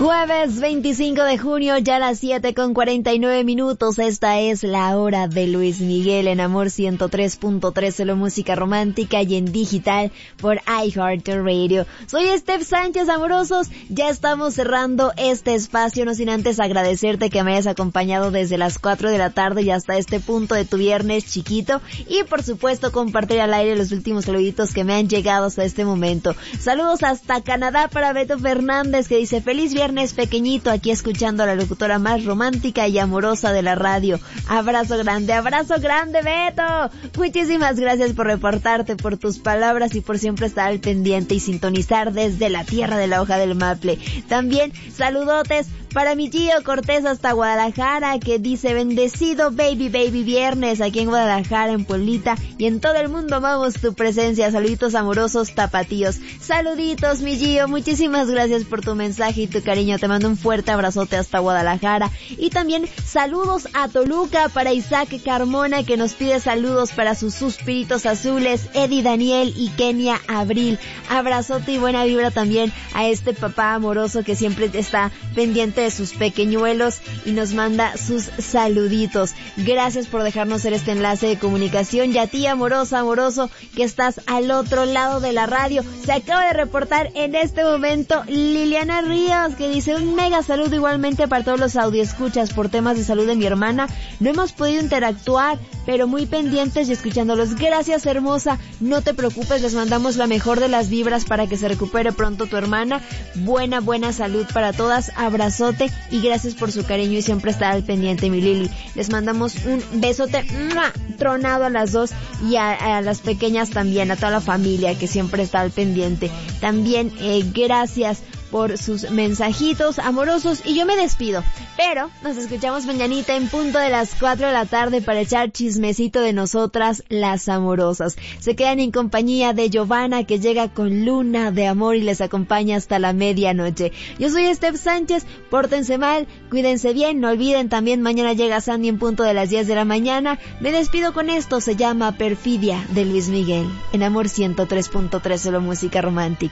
Jueves 25 de junio, ya a las 7:49. Esta es la hora de Luis Miguel en Amor 103.3, solo música romántica y en digital por iHeartRadio. Soy Steph Sánchez, amorosos. Ya estamos cerrando este espacio, no sin antes agradecerte que me hayas acompañado desde las 4 de la tarde y hasta este punto de tu viernes chiquito. Y por supuesto compartir al aire los últimos saluditos que me han llegado hasta este momento. Saludos hasta Canadá para Beto Fernández, que dice: feliz viernes pequeñito, aquí escuchando a la locutora más romántica y amorosa de la radio. Abrazo grande Beto. Muchísimas gracias por reportarte, por tus palabras y por siempre estar al pendiente y sintonizar desde la tierra de la hoja del maple. También saludotes para mi Gio Cortés hasta Guadalajara, que dice: bendecido baby viernes aquí en Guadalajara, en Pueblita y en todo el mundo amamos tu presencia. Saluditos amorosos tapatíos. Saluditos mi Gio, muchísimas gracias por tu mensaje y tu cariño. Te mando un fuerte abrazote hasta Guadalajara. Y también saludos a Toluca para Isaac Carmona, que nos pide saludos para sus suspiritos azules, Eddie Daniel y Kenia Abril. Abrazote y buena vibra también a este papá amoroso que siempre está pendiente de sus pequeñuelos y nos manda sus saluditos. Gracias por dejarnos ser este enlace de comunicación, y a ti amorosa, amoroso, que estás al otro lado de la radio. Se acaba de reportar en este momento Liliana Ríos, que dice: un mega saludo igualmente para todos los audioescuchas. Por temas de salud de mi hermana no hemos podido interactuar, pero muy pendientes y escuchándolos. Gracias hermosa, no te preocupes, les mandamos la mejor de las vibras para que se recupere pronto tu hermana. Buena salud para todas, abrazote y gracias por su cariño y siempre estar al pendiente, mi Lili. Les mandamos un besote tronado a las dos y a las pequeñas también, a toda la familia que siempre está al pendiente. También gracias por sus mensajitos amorosos y yo me despido, pero nos escuchamos mañanita en punto de las 4 de la tarde para echar chismecito de nosotras las amorosas. Se quedan en compañía de Giovanna, que llega con Luna de Amor y les acompaña hasta la medianoche. Yo soy Steph Sánchez, pórtense mal, cuídense bien, no olviden también mañana llega Sandy en punto de las 10 de la mañana. Me despido con esto, se llama Perfidia de Luis Miguel en Amor 103.3, solo música romántica.